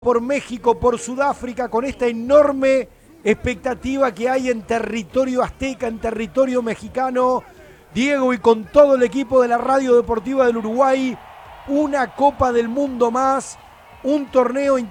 por México, por Sudáfrica, con esta enorme expectativa que hay en territorio azteca, en territorio mexicano. Diego, y con todo el equipo de la Radio Deportiva del Uruguay, una Copa del Mundo más, un torneo